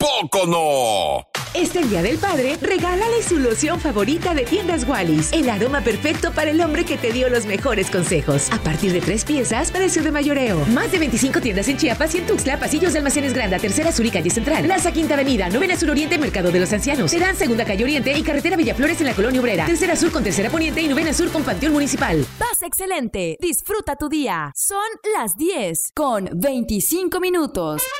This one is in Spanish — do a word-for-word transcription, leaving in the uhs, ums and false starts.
poco no! Este Día del Padre, regálale su loción favorita de Tiendas Wallis. El aroma perfecto para el hombre que te dio los mejores consejos. A partir de tres piezas, precio de mayoreo. Más de veinticinco tiendas en Chiapas y en Tuxtla, Pasillos de Almacenes Granda, Tercera Sur y Calle Central. Plaza Quinta Avenida, Novena Sur Oriente, Mercado de los Ancianos. Terán Segunda Calle Oriente y Carretera Villaflores en la Colonia Obrera. Tercera Sur con Tercera Poniente y Novena Sur con Panteón Municipal. Vas excelente. Disfruta tu día. Son las diez con veinticinco minutos.